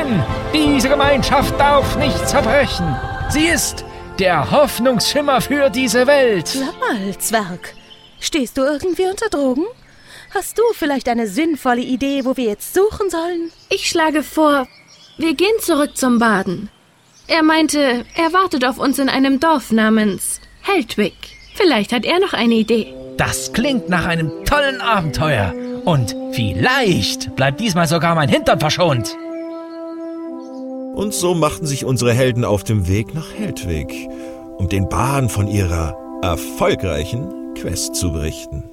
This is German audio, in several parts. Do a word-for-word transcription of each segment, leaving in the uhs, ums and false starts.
Denn diese Gemeinschaft darf nicht zerbrechen. Sie ist der Hoffnungsschimmer für diese Welt. Sag mal, Zwerg, stehst du irgendwie unter Drogen? Hast du vielleicht eine sinnvolle Idee, wo wir jetzt suchen sollen? Ich schlage vor, wir gehen zurück zum Baden. Er meinte, er wartet auf uns in einem Dorf namens Heldwick. Vielleicht hat er noch eine Idee. Das klingt nach einem tollen Abenteuer. Und vielleicht bleibt diesmal sogar mein Hintern verschont. Und so machten sich unsere Helden auf dem Weg nach Heldwick, um den Baren von ihrer erfolgreichen Quest zu berichten.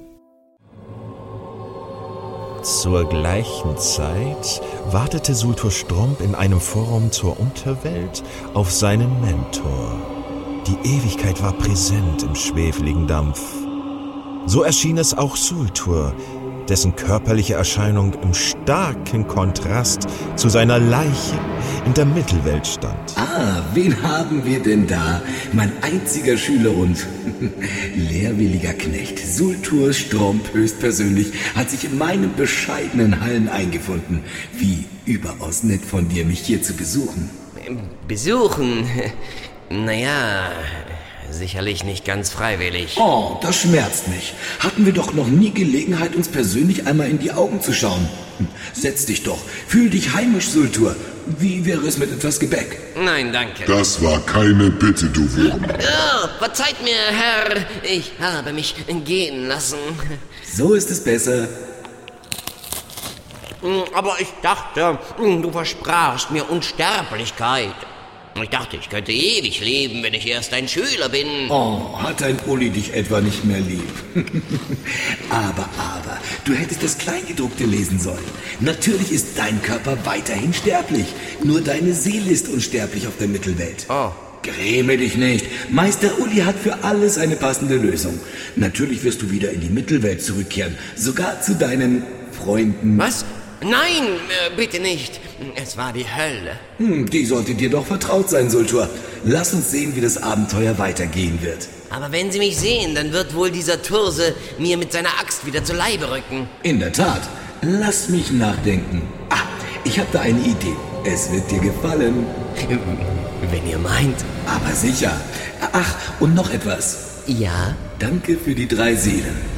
Zur gleichen Zeit wartete Surtur Stromp in einem Forum zur Unterwelt auf seinen Mentor. Die Ewigkeit war präsent im schwefeligen Dampf. So erschien es auch Surtur, dessen körperliche Erscheinung im starken Kontrast zu seiner Leiche in der Mittelwelt stand. Ah, wen haben wir denn da? Mein einziger Schüler und lehrwilliger Knecht, Surtur Stromp höchstpersönlich, hat sich in meinen bescheidenen Hallen eingefunden. Wie überaus nett von dir, mich hier zu besuchen. Besuchen? Naja, sicherlich nicht ganz freiwillig. Oh, das schmerzt mich. Hatten wir doch noch nie Gelegenheit, uns persönlich einmal in die Augen zu schauen. Setz dich doch. Fühl dich heimisch, Surtur. Wie wäre es mit etwas Gebäck? Nein, danke. Das war keine Bitte, du Wurm. Oh, verzeiht mir, Herr. Ich habe mich gehen lassen. So ist es besser. Aber ich dachte, du versprachst mir Unsterblichkeit. Ich dachte, ich könnte ewig leben, wenn ich erst ein Schüler bin. Oh, hat dein Uli dich etwa nicht mehr lieb? aber, aber, du hättest das Kleingedruckte lesen sollen. Natürlich ist dein Körper weiterhin sterblich. Nur deine Seele ist unsterblich auf der Mittelwelt. Oh. Gräme dich nicht. Meister Uli hat für alles eine passende Lösung. Natürlich wirst du wieder in die Mittelwelt zurückkehren. Sogar zu deinen Freunden. Was? Nein, äh, bitte nicht. Es war die Hölle. Hm, die sollte dir doch vertraut sein, Surtur. Lass uns sehen, wie das Abenteuer weitergehen wird. Aber wenn sie mich sehen, dann wird wohl dieser Turse mir mit seiner Axt wieder zu Leibe rücken. In der Tat. Lass mich nachdenken. Ah, ich habe da eine Idee. Es wird dir gefallen. Wenn ihr meint. Aber sicher. Ach, und noch etwas. Ja? Danke für die drei Seelen.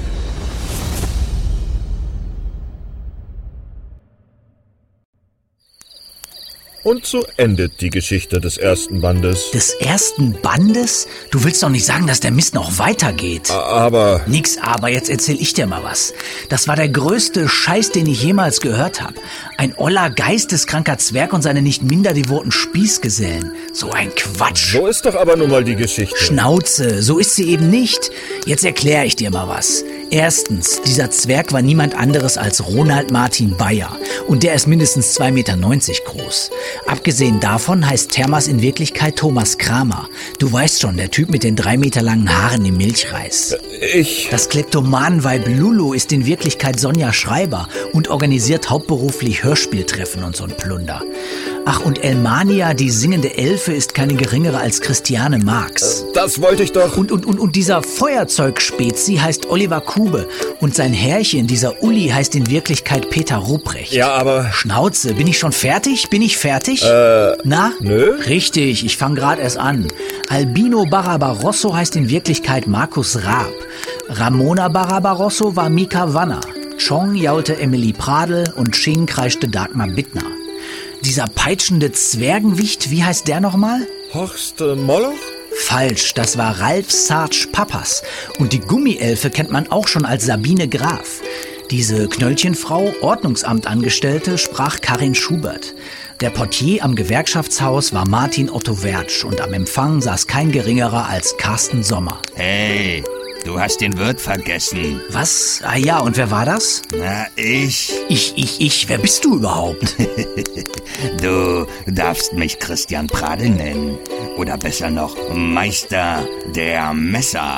Und so endet die Geschichte des ersten Bandes. Des ersten Bandes? Du willst doch nicht sagen, dass der Mist noch weitergeht. Aber... Nix aber, jetzt erzähl ich dir mal was. Das war der größte Scheiß, den ich jemals gehört habe. Ein oller, geisteskranker Zwerg und seine nicht minder devoten Spießgesellen. So ein Quatsch. So ist doch aber nun mal die Geschichte. Schnauze, so ist sie eben nicht. Jetzt erkläre ich dir mal was. Erstens, dieser Zwerg war niemand anderes als Ronald Martin Bayer. Und der ist mindestens zwei Meter neunzig groß. Abgesehen davon heißt Thermas in Wirklichkeit Thomas Kramer. Du weißt schon, der Typ mit den drei Meter langen Haaren im Milchreis. Ich... Das Kleptomanenweib Lulu ist in Wirklichkeit Sonja Schreiber und organisiert hauptberuflich Hörspieltreffen und so ein Plunder. Ach, und Elmania, die singende Elfe, ist keine geringere als Christiane Marx. Das wollte ich doch. Und, und, und, und dieser Feuerzeugspezi heißt Oliver Kube. Und sein Herrchen, dieser Uli, heißt in Wirklichkeit Peter Ruprecht. Ja, aber... Schnauze, bin ich schon fertig? Bin ich fertig? Äh... Na? Nö. Richtig, ich fange gerade erst an. Albino Barbarosso heißt in Wirklichkeit Markus Raab. Ramona Barbarosso war Mika Wanner. Chong jaulte Emily Pradel und Ching kreischte Dagmar Bittner. Dieser peitschende Zwergenwicht, wie heißt der nochmal? Horst äh, Moloch? Falsch, das war Ralf Sarge Pappas. Und die Gummielfe kennt man auch schon als Sabine Graf. Diese Knöllchenfrau, Ordnungsamtangestellte, sprach Karin Schubert. Der Portier am Gewerkschaftshaus war Martin Otto Wertsch und am Empfang saß kein geringerer als Carsten Sommer. Hey, du hast den Wirt vergessen. Was? Ah ja, und wer war das? Na, ich. Ich, ich, ich, wer bist du überhaupt? Du darfst mich Christian Pradel nennen. Oder besser noch Meister der Messer.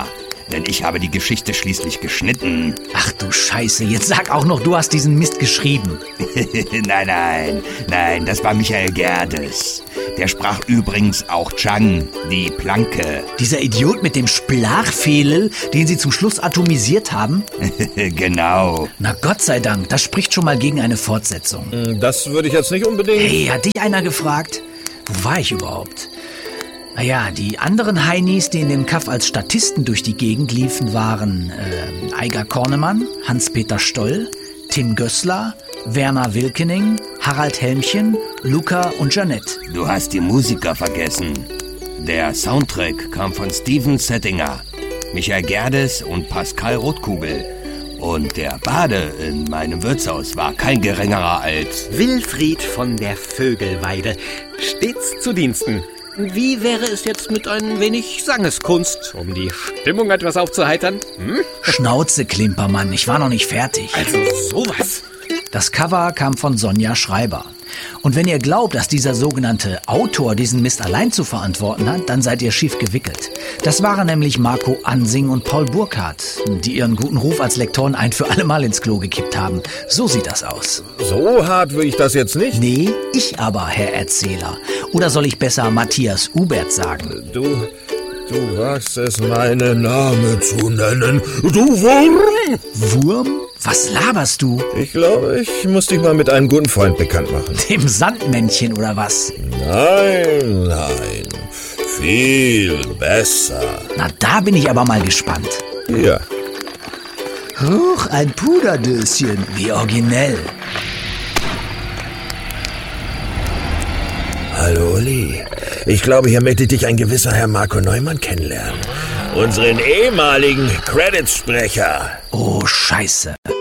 denn ich habe die Geschichte schließlich geschnitten. Ach du Scheiße, jetzt sag auch noch, du hast diesen Mist geschrieben. Nein, nein, nein, das war Michael Gerdes. Der sprach übrigens auch Chang, die Planke. Dieser Idiot mit dem Splachfehlel, den sie zum Schluss atomisiert haben? Genau. Na Gott sei Dank, das spricht schon mal gegen eine Fortsetzung. Das würde ich jetzt nicht unbedingt... Hey, hat dich einer gefragt? Wo war ich überhaupt? Naja, die anderen Heinis, die in dem Kaff als Statisten durch die Gegend liefen, waren äh, Eiger Kornemann, Hans-Peter Stoll, Tim Gößler, Werner Wilkening, Harald Helmchen, Luca und Jeanette. Du hast die Musiker vergessen. Der Soundtrack kam von Steven Settinger, Michael Gerdes und Pascal Rotkugel. Und der Bade in meinem Wirtshaus war kein geringerer als... Wilfried von der Vögelweide, stets zu Diensten. Wie wäre es jetzt mit ein wenig Sangeskunst, um die Stimmung etwas aufzuheitern? Hm? Schnauze, Klimpermann, ich war noch nicht fertig. Also sowas. Das Cover kam von Sonja Schreiber. Und wenn ihr glaubt, dass dieser sogenannte Autor diesen Mist allein zu verantworten hat, dann seid ihr schief gewickelt. Das waren nämlich Marco Ansing und Paul Burkhardt, die ihren guten Ruf als Lektoren ein für alle Mal ins Klo gekippt haben. So sieht das aus. So hart würde ich das jetzt nicht. Nee, ich aber, Herr Erzähler. Oder soll ich besser Matthias Ubert sagen? Du, du wagst es, meinen Namen zu nennen. Du Wurm! Wurm? Was laberst du? Ich glaube, ich muss dich mal mit einem guten Freund bekannt machen. Dem Sandmännchen oder was? Nein, nein. Viel besser. Na, da bin ich aber mal gespannt. Ja. Huch, ein Puderdöschen. Wie originell. Hallo, Uli. Ich glaube, hier möchte dich ein gewisser Herr Marco Neumann kennenlernen. Unseren ehemaligen Credits-Sprecher. Oh, Scheiße.